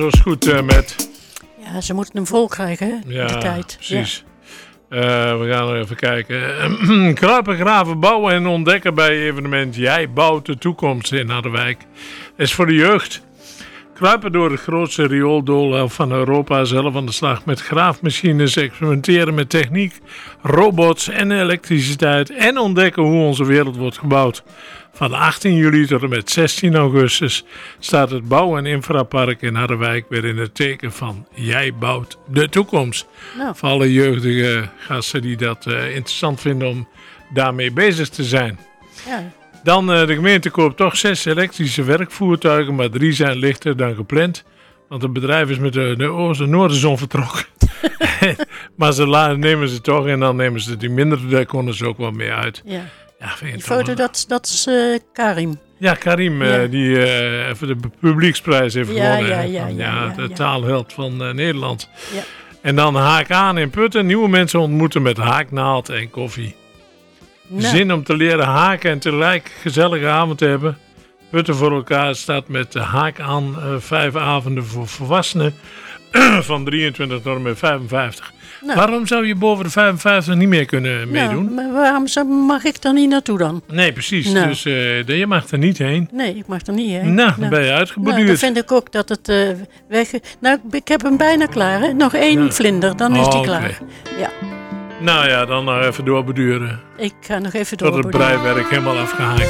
Zo is goed met... Ja, ze moeten hem vol krijgen, hè? Ja, de tijd. precies. Ja. We gaan nog even kijken. Kruipen, graven, bouwen en ontdekken bij evenement Jij bouwt de toekomst in Harderwijk. Is voor de jeugd. Kruipen door het grootste riooldoolhof van Europa, zelf aan de slag met graafmachines, experimenteren met techniek, robots en elektriciteit en ontdekken hoe onze wereld wordt gebouwd. Van 18 juli tot en met 16 augustus staat het Bouw- en Infrapark in Harderwijk weer in het teken van Jij bouwt de toekomst. Nou. Voor alle jeugdige gasten die dat interessant vinden om daarmee bezig te zijn. Ja. Dan de gemeente koopt toch 6 elektrische werkvoertuigen, maar 3 zijn lichter dan gepland. Want het bedrijf is met de noorderzon vertrokken. Maar ze nemen ze toch en dan nemen ze die minder, daar konden ze ook wel mee uit. Ja. Ja, vind je Die het foto, dat is Karim. Ja, Karim, die even de publieksprijs heeft gewonnen. Ja, de taalheld van Nederland. Ja. En dan Haak aan in Putten. Nieuwe mensen ontmoeten met haaknaald en koffie. Nou. Zin om te leren haken en tegelijk gezellige avond te hebben. Putten voor elkaar staat met de Haak aan 5 avonden voor volwassenen van 23 tot en met 55. Nou. Waarom zou je boven de 55 niet meer kunnen meedoen? Maar waarom mag ik er niet naartoe dan? Nee, precies. Nou. Dus je mag er niet heen. Nee, ik mag er niet heen. Nou, dan ben je uitgeborduurd. Nou, dan vind ik ook dat het weg... Nou, ik heb hem bijna klaar, hè. Nog 1 vlinder, dan is die oké. klaar. Ja, Nou ja, dan nog even doorbeduren. ik ga nog even Tot het doorborduren. breiwerk helemaal afgehaakt